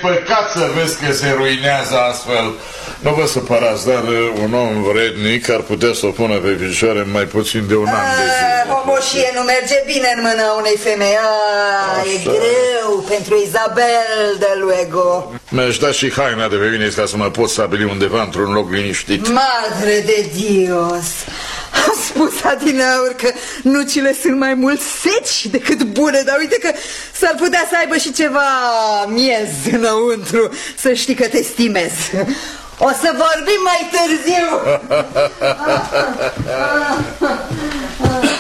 păcat să vezi că se ruinează astfel. Nu vă supărați, dar un om vrednic ar putea să o pună pe picioare în mai puțin de un an de zile. Homoșie nu merge bine în mâna unei femei. E greu pentru Isabel de Luego. Mi-aș da și haina de pe mine ca să mă pot stabili undeva într-un loc liniștit. Madre de Dios! Am spus adineauri că nucile sunt mai mult seci decât bune, dar uite că s-ar putea să aibă și ceva miez înăuntru. Să știi că te stimez. O să vorbim mai târziu.